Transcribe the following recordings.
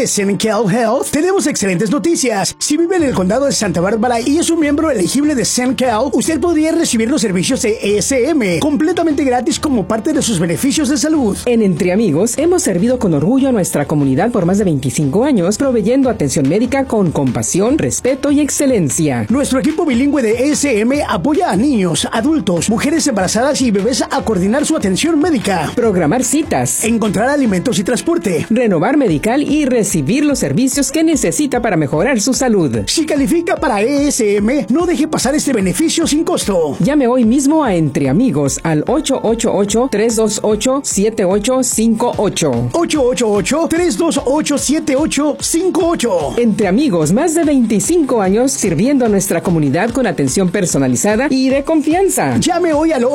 de Senkel Health tenemos excelentes noticias. Si vive en el condado de Santa Bárbara y es un miembro elegible de Senkel, usted podría recibir los servicios de ESM completamente gratis como parte de sus beneficios de salud. En Entre Amigos hemos servido con orgullo a nuestra comunidad por más de 25 años, proveyendo atención médica con compasión, respeto y excelencia. Nuestro equipo bilingüe de ESM apoya a niños, adultos, mujeres embarazadas y bebés a coordinar su atención médica, programar citas, encontrar alimentos y transporte, renovar medical y recibir los servicios que necesita para mejorar su salud. Si califica para ESM, no deje pasar este beneficio sin costo. Llame hoy mismo a Entre Amigos al 888-328-7858. 888-328-7858. Entre Amigos, más de 25 años sirviendo a nuestra comunidad con atención personalizada y de confianza. Llame hoy al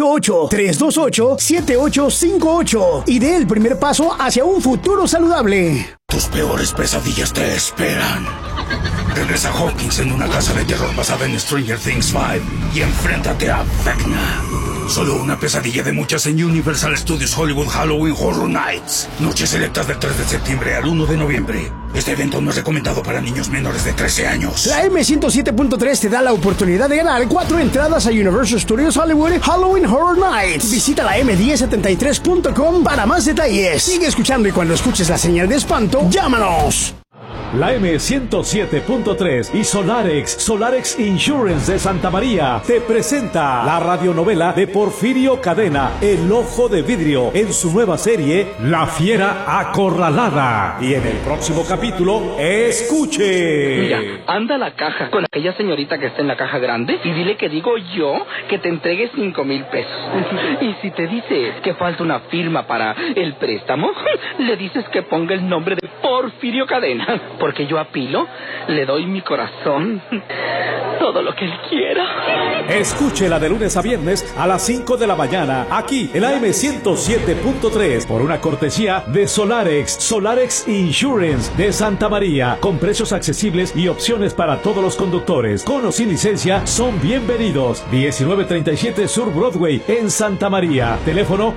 888-328-7858 y dé el primer paso hacia un futuro saludable. Tus peores pesadillas te esperan. Regresa Hawkins en una casa de terror basada en Stranger Things 5 y enfréntate a Vecna. Solo una pesadilla de muchas en Universal Studios Hollywood Halloween Horror Nights. Noches selectas del 3 de septiembre al 1 de noviembre. Este evento no es recomendado para niños menores de 13 años. La M107.3 te da la oportunidad de ganar 4 entradas a Universal Studios Hollywood Halloween Horror Nights. Visita la M1073.com para más detalles. Sigue escuchando y cuando escuches la señal de espanto, llámanos. La M107.3 y Solarex Insurance de Santa María te presenta la radionovela de Porfirio Cadena, El Ojo de Vidrio, en su nueva serie La Fiera Acorralada. Y en el próximo capítulo, escuche. Mira, anda a la caja con aquella señorita que está en la caja grande y dile que digo yo que te entregue 5,000 pesos. Y si te dice que falta una firma para el préstamo, le dices que ponga el nombre de Porfirio Cadena. Porque yo a Pilo le doy mi corazón, todo lo que él quiera. Escúchela de lunes a viernes a las 5 de la mañana, aquí en la M107.3, por una cortesía de Solarex Insurance de Santa María, con precios accesibles y opciones para todos los conductores. Con o sin licencia son bienvenidos. 1937 Sur Broadway en Santa María. Teléfono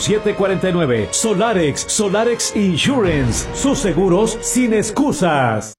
805-946-0749. Solarex Insurance. Sus seguros sin excusas.